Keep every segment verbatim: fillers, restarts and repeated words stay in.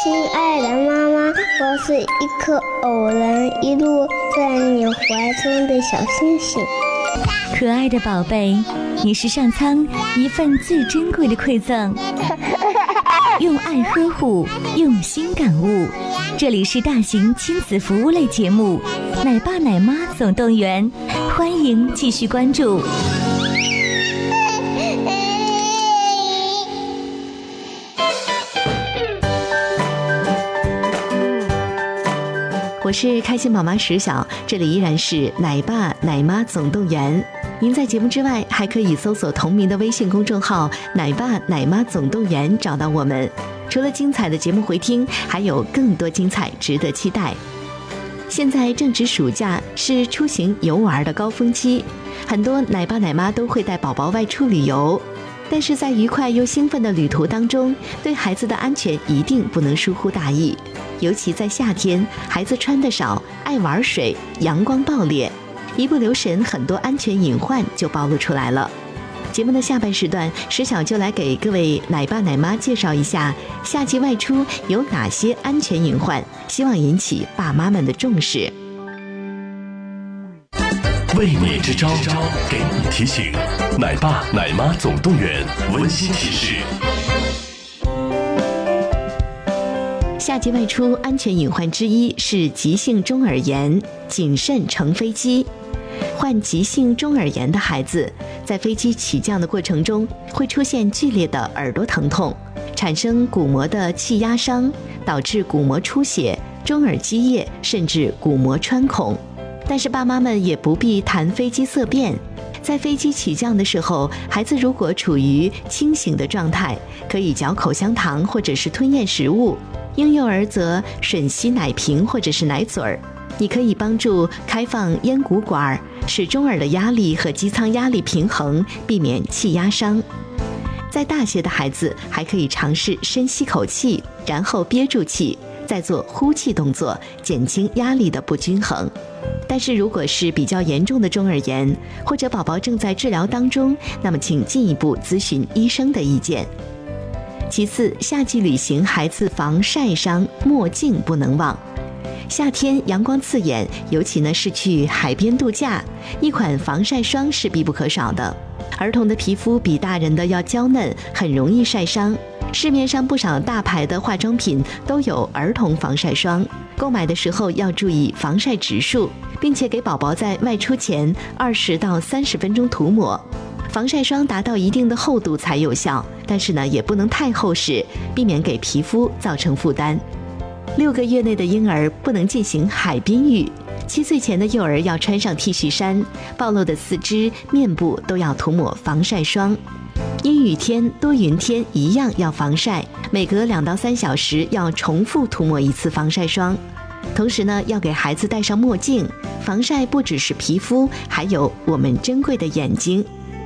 亲爱的妈妈，我是一颗偶然一落在你怀中的小星星。 可爱的宝贝，你是上苍一份最珍贵的馈赠。用爱呵护，用心感悟。这里是大型亲子服务类节目《奶爸奶妈总动员》，欢迎继续关注。我是开心宝妈石晓，这里依然是奶爸奶妈总动员。您在节目之外还可以搜索同名的微信公众号奶爸奶妈总动员找到我们。除了精彩的节目回听，还有更多精彩值得期待。现在正值暑假，是出行游玩的高峰期，很多奶爸奶妈都会带宝宝外出旅游。但是在愉快又兴奋的旅途当中，对孩子的安全一定不能疏忽大意。尤其在夏天，孩子穿得少，爱玩水，阳光暴烈，一不留神，很多安全隐患就暴露出来了。节目的下半时段，石晓就来给各位奶爸奶妈介绍一下夏季外出有哪些安全隐患，希望引起爸妈们的重视。 为你支招，给你提醒，奶爸奶妈总动员温馨提示。 夏季外出安全隐患之一是急性中耳炎，谨慎乘飞机。患急性中耳炎的孩子，在飞机起降的过程中会出现剧烈的耳朵疼痛，产生鼓膜的气压伤，导致鼓膜出血、中耳积液，甚至鼓膜穿孔。但是爸妈们也不必谈飞机色变，在飞机起降的时候，孩子如果处于清醒的状态，可以嚼口香糖或者是吞咽食物，婴幼儿则吮吸奶瓶或者是奶嘴儿。你可以帮助开放咽鼓管，使中耳的压力和机舱压力平衡，避免气压伤。在大些的孩子还可以尝试深吸口气，然后憋住气，再做呼气动作，减轻压力的不均衡。但是如果是比较严重的中耳炎，或者宝宝正在治疗当中，那么请进一步咨询医生的意见。其次，夏季旅行孩子防晒伤，墨镜不能忘。夏天阳光刺眼，尤其呢是去海边度假，一款防晒霜是必不可少的。儿童的皮肤比大人的要娇嫩，很容易晒伤。市面上不少大牌的化妆品都有儿童防晒霜，购买的时候要注意防晒指数，并且给宝宝在外出前二十到三十分钟涂抹。防晒霜达到一定的厚度才有效，但是呢也不能太厚实，避免给皮肤造成负担。六个月内的婴儿不能进行海滨浴，七岁前的幼儿要穿上 T 恤衫，暴露的四肢、面部都要涂抹防晒霜。阴雨天、多云天一样要防晒，每隔两到三小时要重复涂抹一次防晒霜。同时呢，要给孩子戴上墨镜，防晒不只是皮肤，还有我们珍贵的眼睛。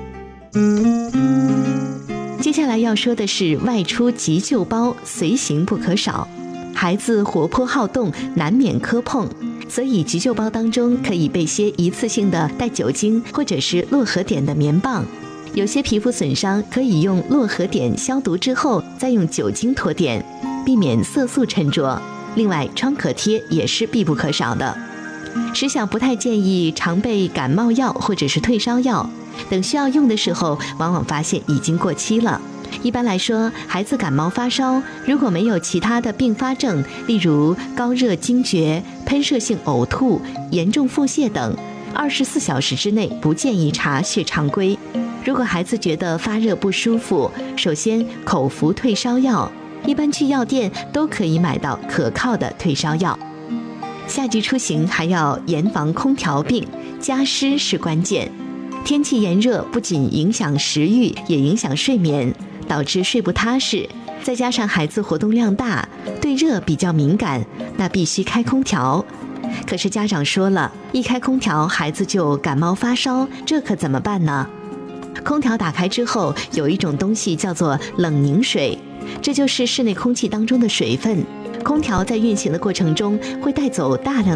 接下来要说的是外出急救包随行不可少。孩子活泼好动，难免磕碰，所以急救包当中可以备些一次性的带酒精或者是络合碘的棉棒。有些皮肤损伤可以用络合碘消毒之后再用酒精脱碘，避免色素沉着。另外，创可贴也是必不可少的。石晓不太建议常备感冒药或者是退烧药，等需要用的时候，往往发现已经过期了。一般来说，孩子感冒发烧，如果没有其他的并发症，例如高热惊厥、喷射性呕吐、严重腹泻等，二十四小时之内不建议查血常规。如果孩子觉得发热不舒服，首先口服退烧药，一般去药店都可以买到可靠的退烧药。夏季出行还要严防空调病，加湿是关键。天气炎热不仅影响食欲，也影响睡眠，导致睡不踏实。再加上孩子活动量大，对热比较敏感，那必须开空调。可是家长说了，一开空调孩子就感冒发烧，这可怎么办呢？空调打开之后，有一种东西叫做冷凝水，这就是室内空气当中的水分。空调在运行的过程中会带走大量